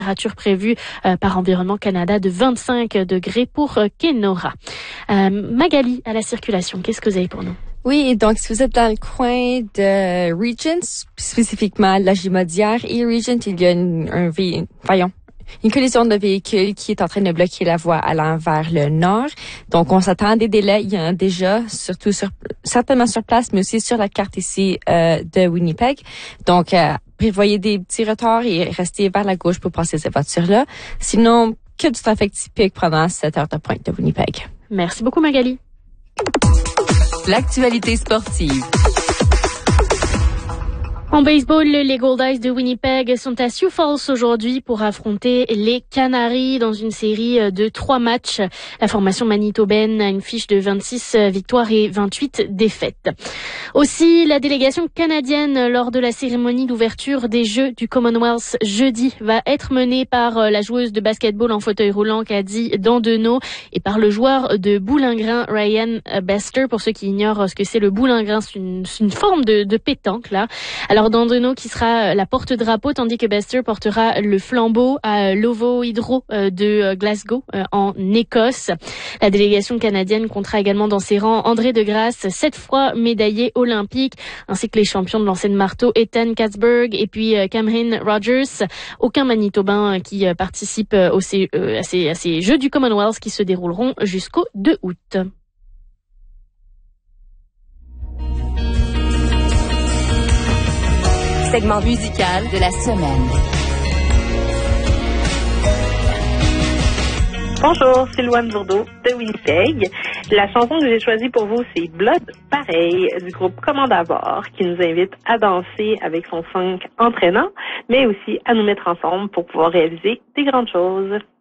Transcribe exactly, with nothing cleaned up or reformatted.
Température prévue euh, par Environnement Canada de vingt-cinq degrés pour euh, Kenora. Euh, Magali, à la circulation, qu'est-ce que vous avez pour nous? Oui, donc si vous êtes dans le coin de Regent, spécifiquement la Jumodière et Regent, il y a une, un vé- voyons, une collision de véhicules qui est en train de bloquer la voie allant vers le nord. Donc, on s'attend à des délais. Il y en a déjà, surtout sur, certainement sur place, mais aussi sur la carte ici euh, de Winnipeg. Donc, euh, prévoyez des petits retards et restez vers la gauche pour passer ces voitures-là. Sinon, que du trafic typique pendant cette heure de pointe de Winnipeg. Merci beaucoup, Magali. L'actualité sportive. En baseball, les Goldies de Winnipeg sont à Sioux Falls aujourd'hui pour affronter les Canaries dans une série de trois matchs. La formation manitobaine a une fiche de vingt-six victoires et vingt-huit défaites. Aussi, la délégation canadienne lors de la cérémonie d'ouverture des Jeux du Commonwealth jeudi va être menée par la joueuse de basketball en fauteuil roulant Caddy Dandenot et par le joueur de boulingrin Ryan Bester. Pour ceux qui ignorent ce que c'est le boulingrin, c'est une, c'est une forme de, de pétanque là. Alors Dandenot qui sera la porte-drapeau tandis que Bester portera le flambeau à l'Ovo Hydro de Glasgow en Écosse. La délégation canadienne comptera également dans ses rangs André Degrasse, sept fois médaillé olympique, ainsi que les champions de lancer de marteau Ethan Katzberg et puis Cameron Rogers. Aucun Manitobain qui participe aux, à, ces, à ces Jeux du Commonwealth qui se dérouleront jusqu'au deux août. Segment musical de la semaine. Bonjour, c'est Louane Bourdeau de Winnipeg. La chanson que j'ai choisie pour vous, c'est Blood Pareil du groupe Commande à bord qui nous invite à danser avec son funk entraînant, mais aussi à nous mettre ensemble pour pouvoir réaliser des grandes choses.